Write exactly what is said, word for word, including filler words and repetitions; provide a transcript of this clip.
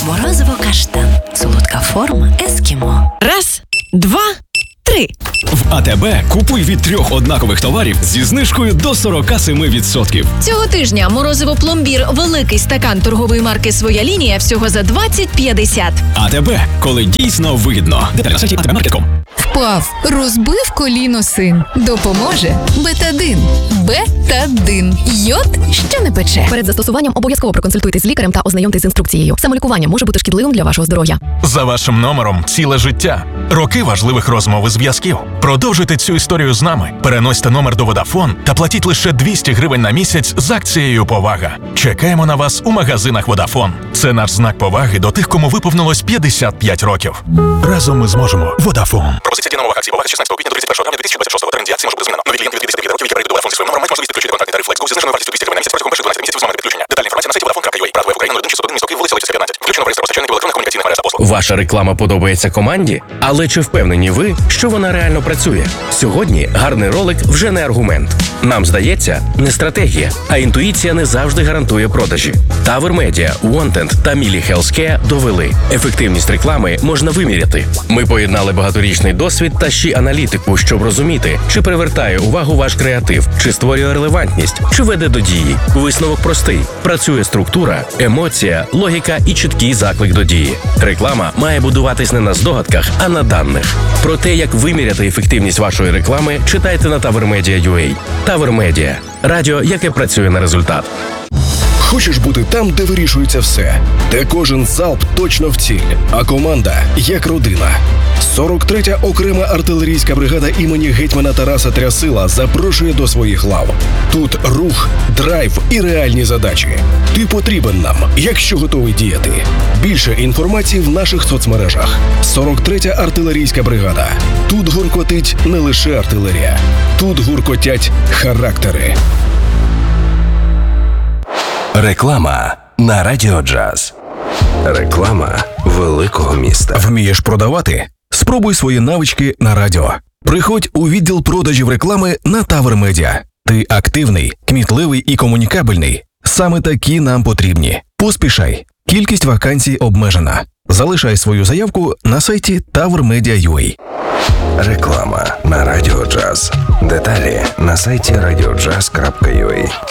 Морозиво каштан. Солодка форма ескімо. Раз, два, три. В АТБ купуй від трьох однакових товарів зі знижкою до сорок сім відсотків. Цього тижня морозиво пломбір великий стакан торгової марки «Своя лінія» всього за двадцять п'ятдесят. АТБ, коли дійсно вигідно. Деталі на сайті ей ті бі маркет точка ком. Впав, розбив коліно син. Допоможе Бетадин. Бетадин. Йод, що не пече. Перед застосуванням обов'язково проконсультуйтесь з лікарем та ознайомтесь з інструкцією. Самолікування може бути шкідливим для вашого здоров'я. За вашим номером ціле життя. Роки важливих розмов і зв'язків. Продовжуйте цю історію з нами. Переносьте номер до Vodafone та платіть лише двісті гривень на місяць з акцією «Повага». Чекаємо на вас у магазинах Vodafone. Це наш знак поваги до тих, кому виповнилось п'ятдесят п'ять років. Разом ми зможемо. Vodafone. Пропозиція діє на умовах акції «Повага» з шістнадцятого квітня до тридцять першого травня дві тисячі двадцять шостого. Термін дії акції може бути змінено. Нові клієнти від тридцяти п'яти років, які перейдуть до Vodafone зі своїм номером, мають можливість підключити контактний тариф FlexGo зі зниженою вартістю двісті гривень на місяць протягом перших дванадцяти місяців з моменту підключення. Детальна інформація на сайті vodafone крапка ю а. Брат ВФ Україна нуль один шістсот один місто Київ, вулиця Лисиця п'ятнадцять. Включено в реєстр постачальників електронних комунікаційних мереж та послуг. Ваша реклама подобається команді? Але чи впевнені ви, що вона реально працює? Сьогодні гарний ролик вже не аргумент. Нам здається, не стратегія, а інтуїція не завжди гарантує продажі. Tower Media, Wanted та Mili Healthcare довели. Ефективність реклами можна виміряти. Ми поєднали багаторічний досвід та ще й аналітику, щоб розуміти, чи привертає увагу ваш креатив, чи створює релевантність, чи веде до дії. Висновок простий. Працює структура, емоція, логіка і чіткий заклик до дії. Реклама має будуватись не на здогадках, а на даних. Про те, як виміряти ефективність вашої реклами, читайте на Tower Media крапка ю а. Tower Media – радіо, яке працює на результат. Хочеш бути там, де вирішується все, де кожен залп точно в ціль, а команда як родина. сорок третя окрема артилерійська бригада імені гетьмана Тараса Трясила запрошує до своїх лав. Тут рух, драйв і реальні задачі. Ти потрібен нам, якщо готовий діяти. Більше інформації в наших соцмережах. сорок третя артилерійська бригада. Тут гуркотить не лише артилерія. Тут гуркотять характери. Реклама на Радіо Джаз. Реклама великого міста. Вмієш продавати? Спробуй свої навички на радіо. Приходь у відділ продажів реклами на Tower Media. Ти активний, кмітливий і комунікабельний. Саме такі нам потрібні. Поспішай. Кількість вакансій обмежена. Залишай свою заявку на сайті Tower Media крапка ю а. Реклама на Радіо Джаз. Деталі на сайті радіо джаз крапка ю а.